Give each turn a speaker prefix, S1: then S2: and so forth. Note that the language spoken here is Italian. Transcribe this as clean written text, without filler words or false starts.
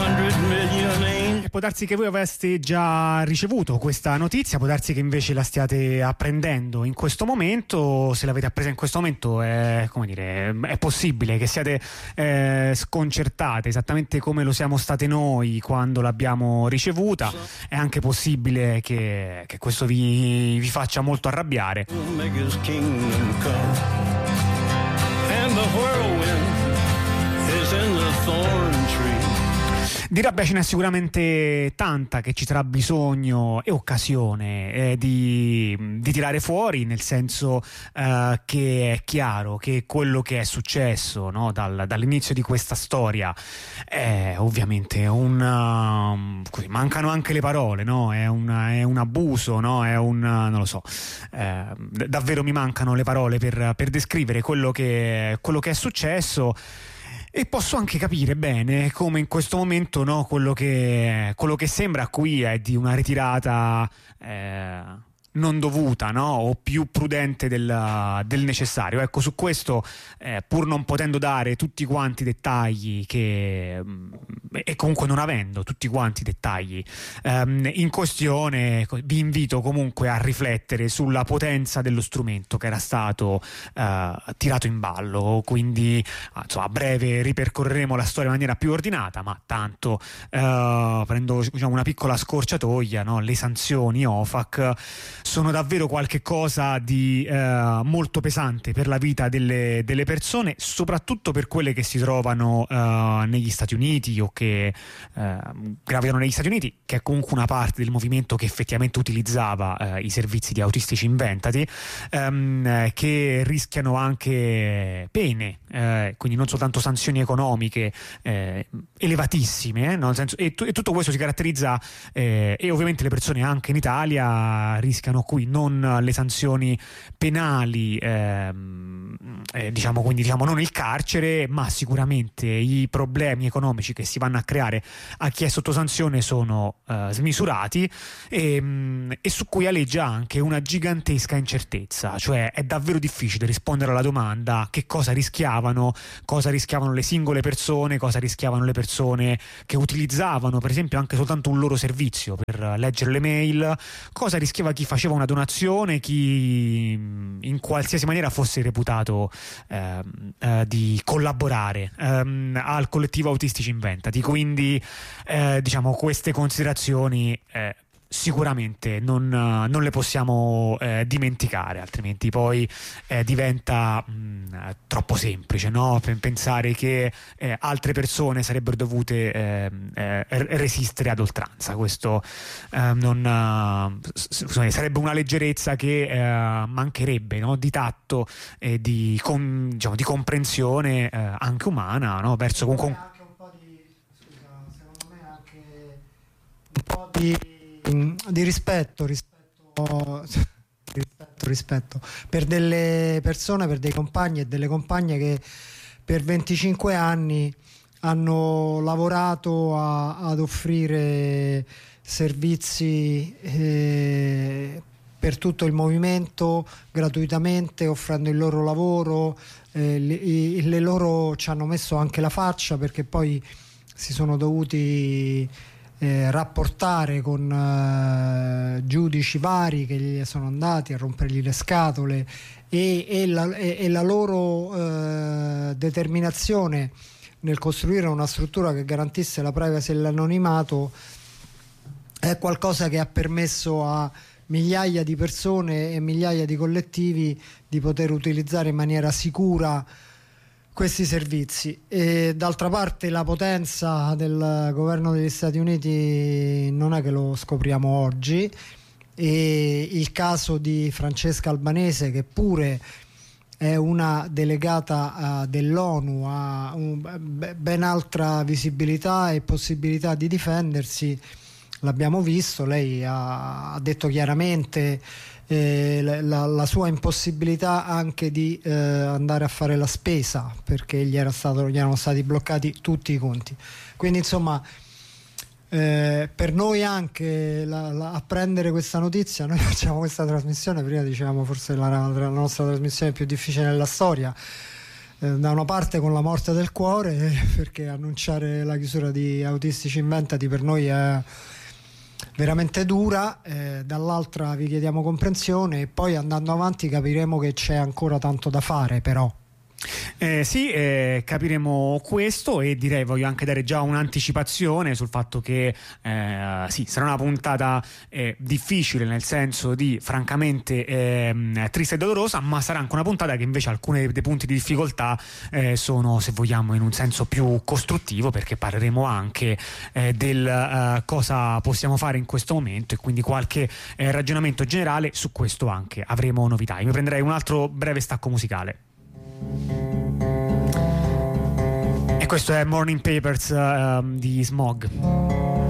S1: E può darsi che voi aveste già ricevuto questa notizia, può darsi che invece la stiate apprendendo in questo momento. Se l'avete appresa in questo momento è, come dire, è possibile che siate sconcertate esattamente come lo siamo state noi quando l'abbiamo ricevuta. È anche possibile che questo vi faccia molto arrabbiare. Di rabbia ce n'è sicuramente tanta che ci sarà bisogno e occasione di tirare fuori, nel senso che è chiaro che quello che è successo, no, dall'inizio di questa storia è ovviamente così, mancano anche le parole, no? È un abuso, no? Non lo so, davvero mi mancano le parole per descrivere quello che è successo. E posso anche capire bene come in questo momento, no, quello che sembra qui è di una ritirata non dovuta, no, o più prudente del necessario. Ecco, su questo, pur non potendo dare tutti quanti dettagli e comunque non avendo tutti quanti dettagli in questione, vi invito comunque a riflettere sulla potenza dello strumento che era stato tirato in ballo. Quindi insomma, a breve ripercorreremo la storia in maniera più ordinata, ma tanto prendo, diciamo, una piccola scorciatoia, no? Le sanzioni OFAC sono davvero qualche cosa di molto pesante per la vita delle persone, soprattutto per quelle che si trovano negli Stati Uniti o che gravitano negli Stati Uniti, che è comunque una parte del movimento che effettivamente utilizzava i servizi di Autistici Inventati, che rischiano anche pene, quindi non soltanto sanzioni economiche elevatissime, no? Nel senso, e tutto questo si caratterizza, e ovviamente le persone anche in Italia rischiano qui non le sanzioni penali, diciamo non il carcere, ma sicuramente i problemi economici che si vanno a creare a chi è sotto sanzione sono smisurati, e su cui aleggia anche una gigantesca incertezza. Cioè è davvero difficile rispondere alla domanda: che cosa rischiavano le singole persone, cosa rischiavano le persone che utilizzavano per esempio anche soltanto un loro servizio per leggere le mail, cosa rischiava chi faceva una donazione, chi in qualsiasi maniera fosse reputato di collaborare al collettivo Autistici Inventati. Quindi diciamo, queste considerazioni sicuramente non le possiamo dimenticare, altrimenti poi diventa troppo semplice, no? Per pensare che altre persone sarebbero dovute resistere ad oltranza. Questo sarebbe una leggerezza che mancherebbe, no? Di tatto e di comprensione anche umana, no? Verso
S2: anche un po' di, scusa, secondo me anche un po' di rispetto per delle persone, per dei compagni e delle compagne che per 25 anni hanno lavorato ad offrire servizi per tutto il movimento gratuitamente, offrendo il loro lavoro. Le loro ci hanno messo anche la faccia, perché poi si sono dovuti rapportare con giudici vari che gli sono andati a rompergli le scatole, e la loro determinazione nel costruire una struttura che garantisse la privacy e l'anonimato è qualcosa che ha permesso a migliaia di persone e migliaia di collettivi di poter utilizzare in maniera sicura questi servizi. E d'altra parte la potenza del governo degli Stati Uniti non è che lo scopriamo oggi, e il caso di Francesca Albanese, che pure è una delegata dell'ONU, ha ben altra visibilità e possibilità di difendersi. L'abbiamo visto, lei ha detto chiaramente la sua impossibilità anche di andare a fare la spesa, perché gli erano stati bloccati tutti i conti. Quindi insomma, per noi anche apprendere questa notizia, noi facciamo questa trasmissione, prima dicevamo forse la nostra trasmissione più difficile nella storia, da una parte con la morte del cuore, perché annunciare la chiusura di Autistici Inventati per noi è veramente dura, dall'altra vi chiediamo comprensione, e poi andando avanti capiremo che c'è ancora tanto da fare, però.
S1: Sì, capiremo questo, e direi voglio anche dare già un'anticipazione sul fatto che sì, sarà una puntata difficile, nel senso di francamente triste e dolorosa, ma sarà anche una puntata che invece alcuni dei punti di difficoltà sono, se vogliamo, in un senso più costruttivo, perché parleremo anche del cosa possiamo fare in questo momento, e quindi qualche ragionamento generale su questo anche. Avremo novità. Io mi prenderei un altro breve stacco musicale. E questo è Morning Papers di Smog.